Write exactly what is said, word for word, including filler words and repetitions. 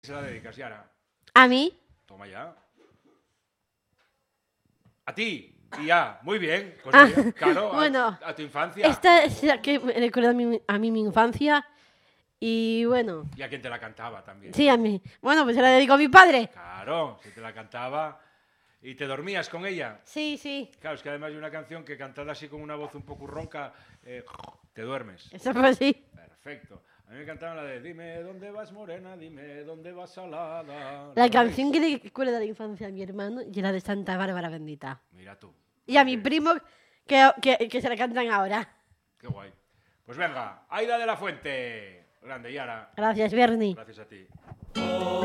se la dedicas, Yara? ¿A mí? Toma ya. A ti. Y ya, muy bien. Pues Ah, mira, claro, bueno, a, a tu infancia. Esta es la que me recuerda a mí, a mí mi infancia. Y bueno, Y a quien te la cantaba también. sí, a mí. Bueno, pues se la dedico a mi padre. Claro, si te la cantaba. ¿Y te dormías con ella? Sí, sí. Claro, es que además hay una canción que cantada así con una voz un poco ronca, eh, te duermes. Eso fue así. Perfecto. A mí me cantaban la de Dime dónde vas morena, dime dónde vas salada. La canción que le recuerda a la infancia a mi hermano y la de Santa Bárbara Bendita. Mira tú. Y a mi primo que, que, que se la cantan ahora. Qué guay. Pues venga, Aida de la Fuente. Grande, Yara. Gracias, Bernie. Gracias a ti.